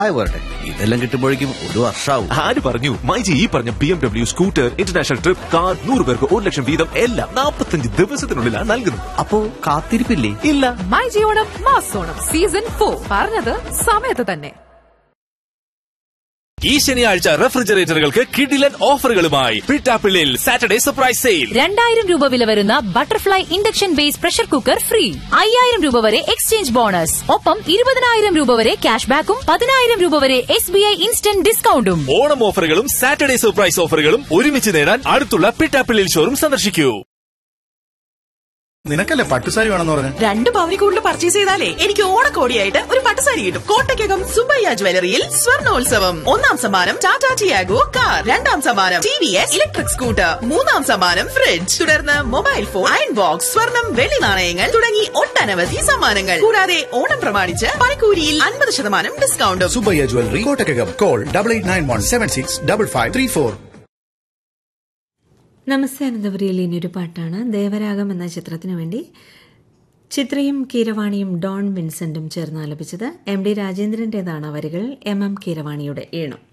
വരട്ടെ, ഇതെല്ലാം കിട്ടുമ്പോഴേക്കും ഒരു വർഷാവും. ആര് പറഞ്ഞു? മൈജി ഈ പറഞ്ഞ BMW, scooter, international trip, car, 100 പേർക്ക് 1 ലക്ഷം വീതം എല്ലാം 45 ദിവസത്തിനുള്ളിലാണ് നൽകുന്നത്. അപ്പോ കാത്തിരിപ്പില്ലേ? ഇല്ല. മൈജി ഓണം മാസോണം സീസൺ 4 പറഞ്ഞത് സമയത്ത് തന്നെ. ഈ ശനിയാഴ്ച റെഫ്രിജറേറ്ററുകൾക്ക് കിടിലൻ ഓഫറുകളുമായി പിട്ടാപ്പിള്ളിൽ സാറ്റർഡേ സർപ്രൈസ് സെയിൽ. 2000 രൂപ വില വരുന്ന butterfly induction base pressure cooker free. 5000 രൂപ വരെ എക്സ്ചേഞ്ച് ബോണസ്. ഒപ്പം 20,000 രൂപ വരെ ക്യാഷ് ബാക്കും 10,000 രൂപ വരെ SBI ഇൻസ്റ്റന്റ് ഡിസ്കൗണ്ടും. ഓണം ഓഫറുകളും സാറ്റർഡേ സർപ്രൈസ് ഓഫറുകളും ഒരുമിച്ച് നേടാൻ അടുത്തുള്ള പിട്ടാപ്പിള്ളിൽ ഷോറൂം സന്ദർശിക്കൂ. നിനക്കല്ലേ പട്ടുസാരി വേണമെന്ന് പറഞ്ഞു? 2 പവനിൽ കൂടുതൽ പർച്ചേസ് ചെയ്താലേ എനിക്ക് ഓണക്കോടിയായിട്ട് ഒരു പട്ടുസാരി കിട്ടും. കോട്ടയ്ക്കകം സുബ്ബയ്യ ജ്വല്ലറിയിൽ സ്വർണോത്സവം. 1ാം സമ്മാനം ടാറ്റ ടിയാഗോ കാർ, 2ാം സമ്മാനം TVS ഇലക്ട്രിക് സ്കൂട്ടർ, 3ാം സമ്മാനം ഫ്രിഡ്ജ്, തുടർന്ന് മൊബൈൽ ഫോൺ, അയൺ ബോക്സ്, സ്വർണം, വെള്ളി നാണയങ്ങൾ തുടങ്ങി ഒട്ടനവധി സമ്മാനങ്ങൾ. കൂടാതെ ഓണം പ്രമാണിച്ച് പണിക്കൂലിയിൽ 50% ഡിസ്കൗണ്ടും. സുബ്ബയ്യ ജ്വല്ലറി, കോട്ടയ്ക്കകം. കോൾ 8891765534. നമസ്തേ അനന്തപുരിയിൽ ഇനിയൊരു പാട്ടാണ്. ദേവരാഗം എന്ന ചിത്രത്തിനു വേണ്ടി ചിത്രയും കീരവാണിയും ഡോൺ വിൻസെന്റും ചേർന്ന് ആലപിച്ചത്. MD രാജേന്ദ്രൻ്റേതാണ് വരികൾ, MM കീരവാണിയുടെ ഈണം.